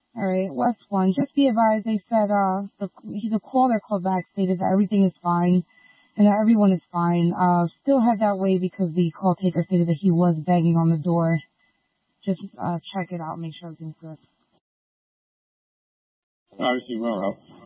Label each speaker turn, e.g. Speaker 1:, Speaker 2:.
Speaker 1: All right, West 1. Just be advised, they said the caller called back stated that everything is fine and that everyone is fine. Still head that way because the call taker stated that he was banging on the door. Just check it out, make sure everything's good.
Speaker 2: Obviously, well,